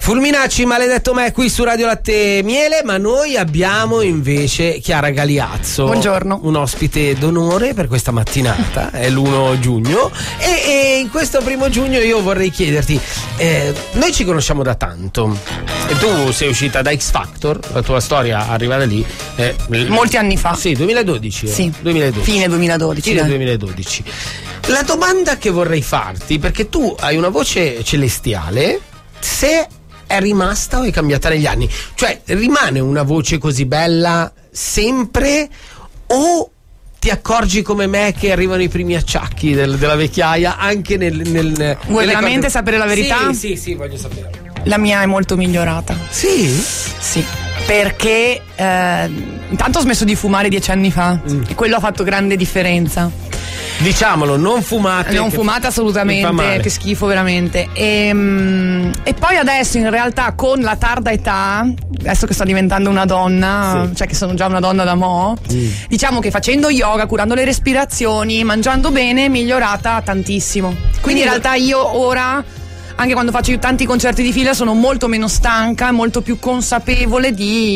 Fulminacci, maledetto me, qui su Radio Latte Miele, ma noi abbiamo invece Chiara Galiazzo. Buongiorno. Un ospite d'onore per questa mattinata, è l'1 giugno e in questo 1 giugno io vorrei chiederti, noi ci conosciamo da tanto e tu sei uscita da X Factor, la tua storia arriva da lì. Molti anni fa. Sì, 2012. Sì, 2012. Fine 2012. Fine 2012. La domanda che vorrei farti, perché tu hai una voce celestiale, se è rimasta o è cambiata negli anni? Cioè, rimane una voce così bella sempre o ti accorgi come me che arrivano i primi acciacchi della vecchiaia anche nel Vuoi veramente sapere la verità? Sì, voglio sapere. La mia è molto migliorata. Sì? Sì, perché intanto ho smesso di fumare 10 anni fa e quello ha fatto grande differenza. Diciamolo, non fumate. Non fumate assolutamente, che schifo veramente. E poi adesso in realtà con la tarda età, adesso che sto diventando una donna, cioè che sono già una donna da mo', diciamo che facendo yoga, curando le respirazioni, mangiando bene, è migliorata tantissimo. Quindi in realtà io ora, anche quando faccio tanti concerti di fila, sono molto meno stanca e molto più consapevole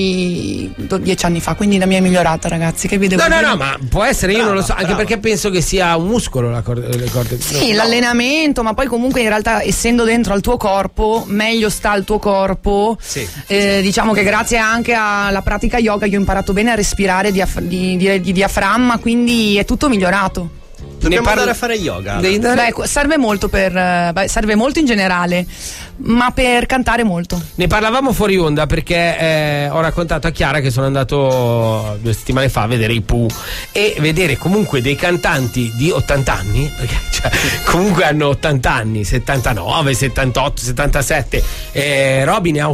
di 10 anni fa. Quindi la mia è migliorata, ragazzi. Che vi devo dire? No, ma può essere, io non lo so, anche perché penso che sia un muscolo le corde. Sì, l'allenamento, ma poi comunque in realtà essendo dentro al tuo corpo, meglio sta il tuo corpo. Sì. Diciamo che grazie anche alla pratica yoga io ho imparato bene a respirare di diaframma, quindi è tutto migliorato. Dobbiamo andare a fare yoga. Beh, serve molto serve molto in generale, ma per cantare molto. Ne parlavamo fuori onda perché ho raccontato a Chiara che sono andato 2 settimane fa a vedere i Pooh e vedere comunque dei cantanti di 80 anni, perché cioè, comunque hanno 80 anni, 79, 78, 77, Robin ne ha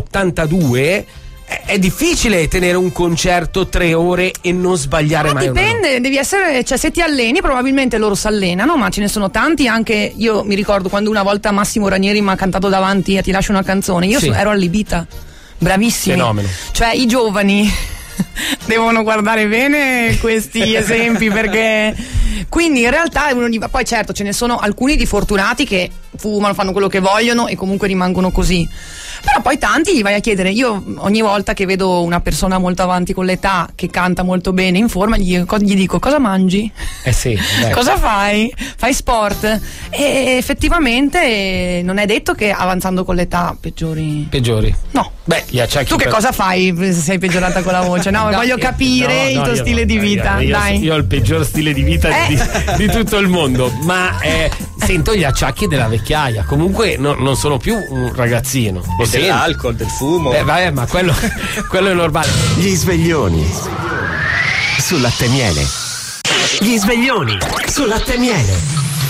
82. È difficile tenere un concerto 3 ore e non sbagliare mai. Dipende, devi essere, cioè se ti alleni probabilmente loro si allenano, ma ce ne sono tanti. Anche io mi ricordo quando una volta Massimo Ranieri mi ha cantato davanti a Ti lascio una canzone, io ero allibita, bravissimi. Fenomeno. Cioè i giovani devono guardare bene questi esempi, perché quindi in realtà poi certo ce ne sono alcuni di fortunati che fumano, fanno quello che vogliono e comunque rimangono così, però poi tanti gli vai a chiedere. Io ogni volta che vedo una persona molto avanti con l'età che canta molto bene, in forma, gli dico: cosa mangi? Sì, cosa fai? Fai sport? E effettivamente non è detto che avanzando con l'età peggiori. No. Beh, gli acciacchi. Tu che cosa fai se sei peggiorata con la voce? No, voglio capire il tuo stile di vita. Io ho il peggior stile di vita di tutto il mondo, ma sento gli acciacchi della vecchiaia. Comunque non sono più un ragazzino. Dell'alcol, del fumo. Vabbè, ma quello è normale. Gli sveglioni su Latte Miele. Gli sveglioni su Latte Miele.